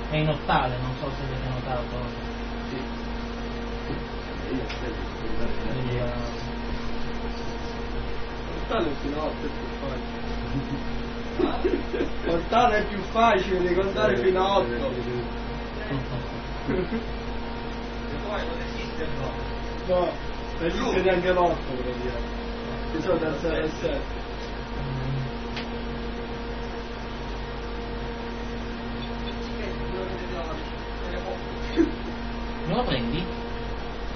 È in ottave, non so se avete notato. Sì. Contare fino a 8 è più facile. Contare è più facile di contare fino a 8. E poi non esiste il no. No, non esiste neanche l'8 praticamente. Ci sono dal 0 al 7. Non lo prendi?